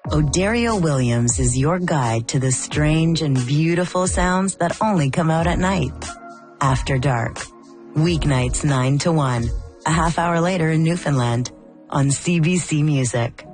O'Dario Williams is your guide to the strange and beautiful sounds that only come out at night. After Dark. Weeknights 9 to 1, a half hour later in Newfoundland on CBC Music.